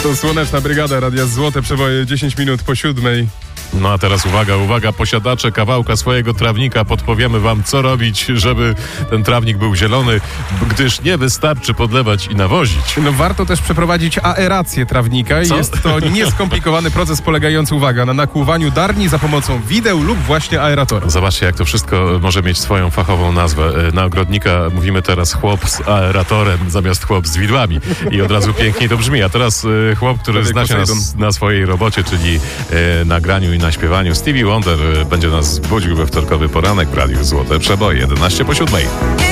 To Słoneczna Brygada, Radia Złote Przeboje, 10 minut po 7. No a teraz uwaga, posiadacze kawałka swojego trawnika, podpowiemy wam, co robić, żeby ten trawnik był zielony, gdyż nie wystarczy podlewać i nawozić. No warto też przeprowadzić aerację trawnika. Co? Jest to nieskomplikowany proces polegający, uwaga, na nakłuwaniu darni za pomocą wideł lub właśnie aeratora. Zobaczcie, jak to wszystko może mieć swoją fachową nazwę. Na ogrodnika mówimy teraz chłop z aeratorem zamiast chłop z widłami. I od razu pięknie to brzmi. A teraz chłop, który zna się na swojej robocie, czyli na graniu i na śpiewaniu. Stevie Wonder będzie nas budził we wtorkowy poranek w Radiu Złote Przeboje, 11 po 7.